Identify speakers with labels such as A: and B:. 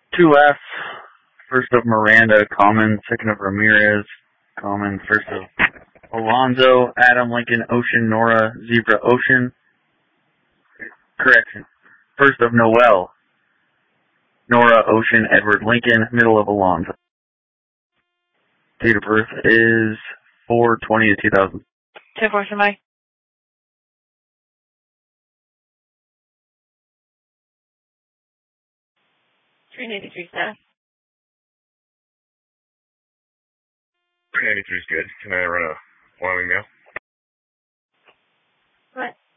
A: 2F, first of Miranda, common, second of Ramirez, common, first of Alonzo, Adam, Lincoln, Ocean, Nora, Zebra, Ocean. Correction. First of Noel, Nora, Ocean, Edward, Lincoln, middle of Alonzo. Date of birth is 4/20/2000.
B: 10-4, Mike. 393 staff.
C: 393 is good. Can I run a Wyoming mail?
B: What?